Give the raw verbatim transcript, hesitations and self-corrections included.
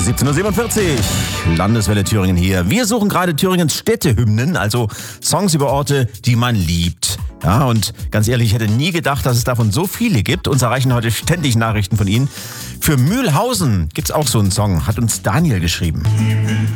siebzehn Uhr siebenundvierzig, Landeswelle Thüringen hier. Wir suchen gerade Thüringens Städtehymnen, also Songs über Orte, die man liebt. Ja, und ganz ehrlich, ich hätte nie gedacht, dass es davon so viele gibt. Uns erreichen heute ständig Nachrichten von Ihnen. Für Mühlhausen gibt's auch so einen Song, hat uns Daniel geschrieben.